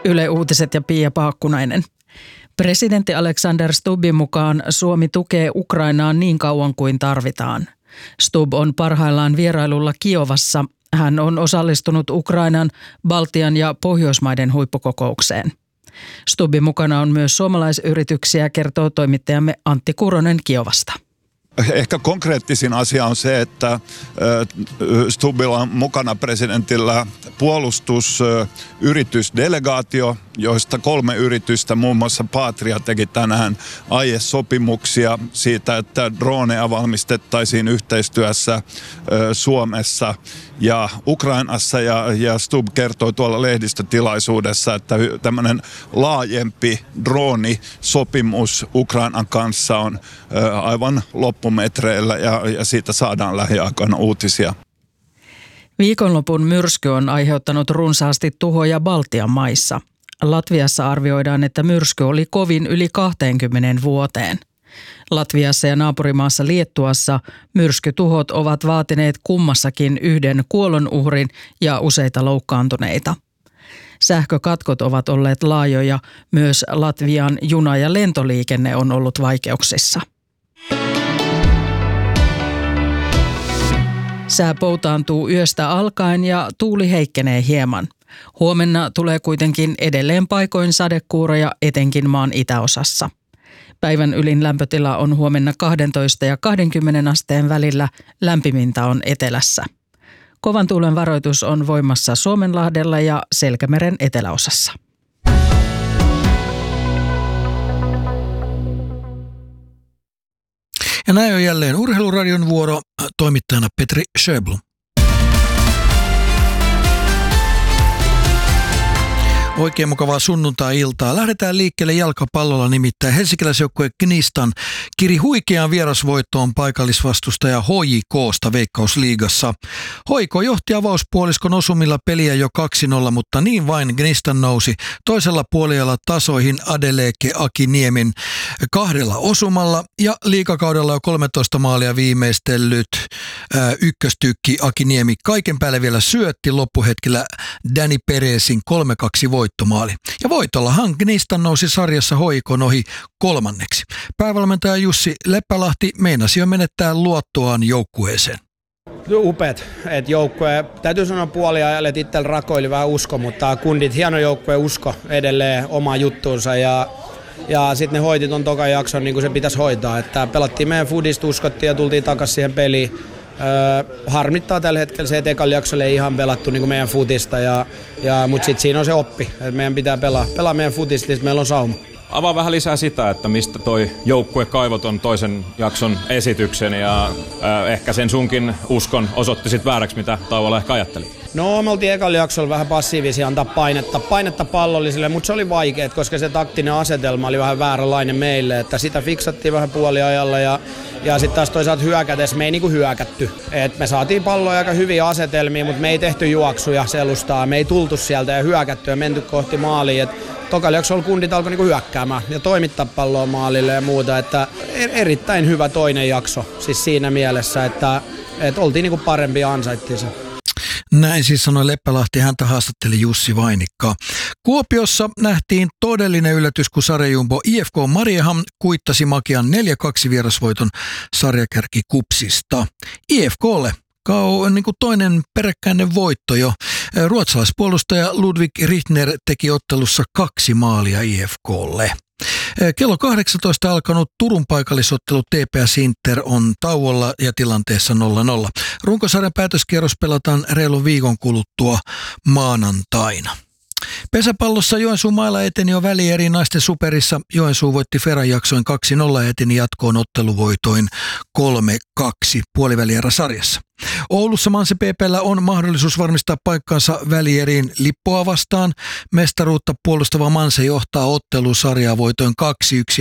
Yle Uutiset ja Pia Paakkunainen. Presidentti Alexander Stubbin mukaan Suomi tukee Ukrainaa niin kauan kuin tarvitaan. Stubb on parhaillaan vierailulla Kiovassa. Hän on osallistunut Ukrainan, Baltian ja Pohjoismaiden huippukokoukseen. Stubbin mukana on myös suomalaisyrityksiä, kertoo toimittajamme Antti Kuronen Kiovasta. Ehkä konkreettisin asia on se, että Stubbilla on mukana presidentillä puolustusyritysdelegaatio, joista 3 yritystä, muun muassa Patria, teki tänään aiesopimuksia siitä, että droneja valmistettaisiin yhteistyössä Suomessa ja Ukrainassa. Ja Stubb kertoi tuolla lehdistötilaisuudessa, että tämmöinen laajempi droonisopimus Ukrainan kanssa on aivan loppumetreillä ja siitä saadaan lähiaikoina uutisia. Viikonlopun myrsky on aiheuttanut runsaasti tuhoja Baltian maissa. Latviassa arvioidaan, että myrsky oli kovin yli 20 vuoteen. Latviassa ja naapurimaassa Liettuassa myrskytuhot ovat vaatineet kummassakin 1 kuolonuhrin ja useita loukkaantuneita. Sähkökatkot ovat olleet laajoja, myös Latvian juna- ja lentoliikenne on ollut vaikeuksissa. Sää poutaantuu yöstä alkaen ja tuuli heikkenee hieman. Huomenna tulee kuitenkin edelleen paikoin sadekuuroja etenkin maan itäosassa. Päivän ylin lämpötila on huomenna 12 ja 20 asteen välillä, lämpimintä on etelässä. Kovan tuulen varoitus on voimassa Suomenlahdella ja Selkämeren eteläosassa. Ja näin on jälleen Urheiluradion vuoro, toimittajana Petri Sjöblom. Oikein mukavaa sunnuntai-iltaa. Lähdetään liikkeelle jalkapallolla, nimittäin helsinkiläisjoukkue Gnistan kiri huikeaan vierasvoittoon paikallisvastustaja HJK:sta Veikkausliigassa. HJK johti avauspuoliskon osumilla peliä jo 2-0, mutta niin vain Gnistan nousi toisella puolella tasoihin Adeleke Akiniemen 2 osumalla ja liigakaudella jo 13 maalia viimeistellyt ykköstykki Akiniemi kaiken päälle vielä syötti loppuhetkellä Danny Perezin 3-2 voittomaali. Ja voitollahan Gnistan nousi sarjassa HJK:n ohi 3. Päävalmentaja Jussi Leppälahti meinasi jo menettää luottoaan joukkueeseen. Upeat, että joukkue, täytyy sanoa puoliajalle, että itsellä rakoili vähän usko, mutta kundit hieno joukkue usko edelleen oma juttuunsa ja sitten ne hoiti ton tokan jakson niin kuin se pitäisi hoitaa, että pelattiin meidän foodista, uskottiin ja tultiin takaisin siihen peliin. Harmittaa tällä hetkellä se, että ekalla jaksolla ei ihan pelattu niin kuin meidän futista, mutta sitten siinä on se oppi, että meidän pitää pelaa meidän futista, niin meillä on sauma. Avaa vähän lisää sitä, että mistä toi joukkue kaivoi ton toisen jakson esityksen ja ehkä sen sunkin uskon osoitti sit vääräksi, mitä tauolla ehkä ajatteli. No, me oltiin ekalla jaksolla vähän passiivisia antaa painetta pallollisille, mutta se oli vaikea, koska se taktinen asetelma oli vähän vääränlainen meille, että sitä fiksattiin vähän puoliajalla ja sitten taas toisaalta hyökätessä me ei niinku hyökätty. Et me saatiin palloja aika hyviä asetelmia, mutta me ei tehty juoksuja selustaa, me ei tultu sieltä ja hyökätty ja menty kohti maalia. Tokalla jaksolla kundit alkoi niinku hyökkäämään ja toimittaa palloa maalille ja muuta, että erittäin hyvä toinen jakso siis siinä mielessä, että oltiin niinku parempi ja ansaittiin se. Näin siis sanoi Leppälahti, häntä haastatteli Jussi Vainikka. Kuopiossa nähtiin todellinen yllätys, kun sarjajumbo IFK Mariehamn kuittasi makean 4-2 vierasvoiton sarjakärki KuPSista. IFKlle niin kuin toinen peräkkäinen voitto jo. Ruotsalaispuolustaja Ludwig Rittner teki ottelussa 2 maalia IFKlle. Kello 18 alkanut Turun paikallisottelu TPS Inter on tauolla ja tilanteessa 0-0. Runkosarjan päätöskierros pelataan reilun viikon kuluttua maanantaina. Pesäpallossa Joensuun mailla eteni jo välieri naisten superissa. Joensuu voitti Feran jaksoin 2-0 ja eteni jatkoon otteluvoitoin 3-2 puolivälierä-sarjassa. Oulussa Manse PP:llä on mahdollisuus varmistaa paikkansa välieriin Lippoa vastaan. Mestaruutta puolustava Manse johtaa ottelusarjaa voitoin 2-1